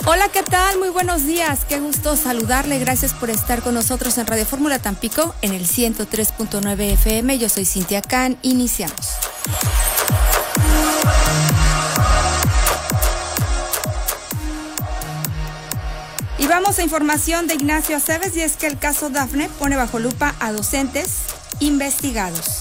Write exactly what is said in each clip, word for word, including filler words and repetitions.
Hola, ¿qué tal? Muy buenos días. Qué gusto saludarle. Gracias por estar con nosotros en Radio Fórmula Tampico en el ciento tres punto nueve F M. Yo soy Cintia Can. Iniciamos. Y vamos a información de Ignacio Aceves, y es que el caso Dafne pone bajo lupa a docentes investigados.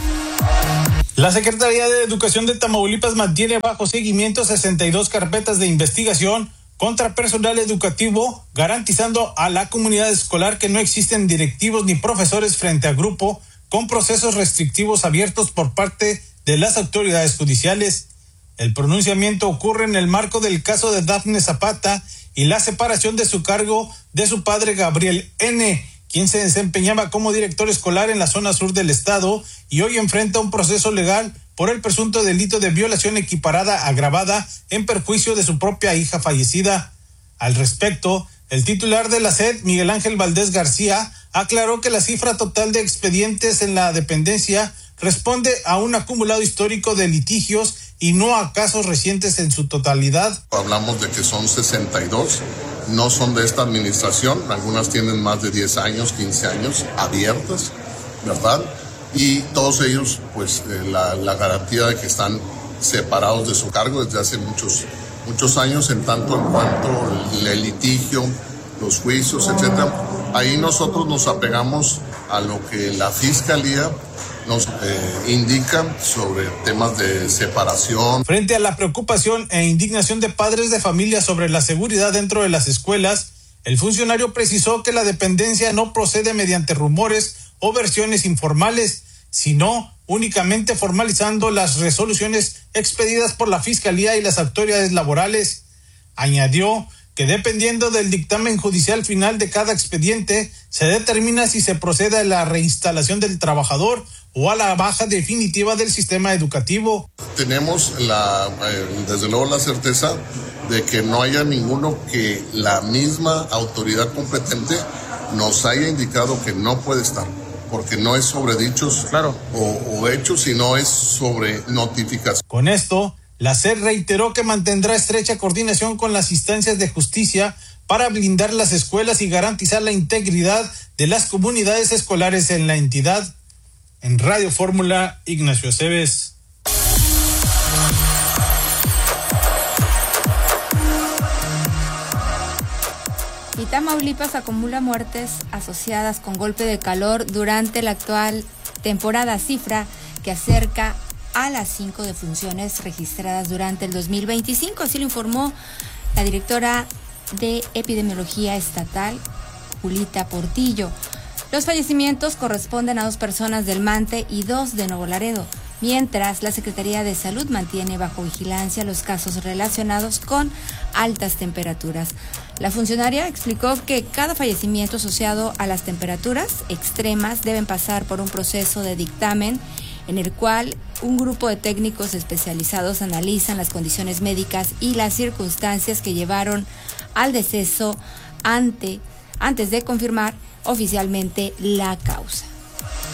La Secretaría de Educación de Tamaulipas mantiene bajo seguimiento sesenta y dos carpetas de investigación contra personal educativo, garantizando a la comunidad escolar que no existen directivos ni profesores frente a grupo con procesos restrictivos abiertos por parte de las autoridades judiciales. El pronunciamiento ocurre en el marco del caso de Dafne Zapata y la separación de su cargo de su padre Gabriel N., quien se desempeñaba como director escolar en la zona sur del estado y hoy enfrenta un proceso legal por el presunto delito de violación equiparada agravada en perjuicio de su propia hija fallecida. Al respecto, el titular de la S E D, Miguel Ángel Valdés García, aclaró que la cifra total de expedientes en la dependencia responde a un acumulado histórico de litigios y no a casos recientes en su totalidad. Hablamos de que son sesenta y dos, no son de esta administración, algunas tienen más de diez años, quince años abiertas, ¿verdad? Y todos ellos, pues, eh, la, la garantía de que están separados de su cargo desde hace muchos, muchos años, en tanto en cuanto el, el litigio, los juicios, etcétera. Ahí nosotros nos apegamos a lo que la Fiscalía nos eh, indica sobre temas de separación. Frente a la preocupación e indignación de padres de familia sobre la seguridad dentro de las escuelas, el funcionario precisó que la dependencia no procede mediante rumores o versiones informales, sino únicamente formalizando las resoluciones expedidas por la Fiscalía y las autoridades laborales. Añadió que dependiendo del dictamen judicial final de cada expediente, se determina si se procede a la reinstalación del trabajador o a la baja definitiva del sistema educativo. Tenemos la, eh, desde luego la certeza de que no haya ninguno que la misma autoridad competente nos haya indicado que no puede estar, porque no es sobre dichos claro. o, o hechos, sino es sobre notificación. Con esto, la S E D reiteró que mantendrá estrecha coordinación con las instancias de justicia para blindar las escuelas y garantizar la integridad de las comunidades escolares en la entidad. En Radio Fórmula, Ignacio Aceves. Y Tamaulipas acumula muertes asociadas con golpe de calor durante la actual temporada, cifra que acerca a las cinco defunciones registradas durante el dos mil veinticinco, así lo informó la directora de Epidemiología Estatal, Julita Portillo. Los fallecimientos corresponden a dos personas del Mante y dos de Nuevo Laredo, mientras la Secretaría de Salud mantiene bajo vigilancia los casos relacionados con altas temperaturas. La funcionaria explicó que cada fallecimiento asociado a las temperaturas extremas deben pasar por un proceso de dictamen en el cual un grupo de técnicos especializados analizan las condiciones médicas y las circunstancias que llevaron al deceso ante, antes de confirmar oficialmente la causa.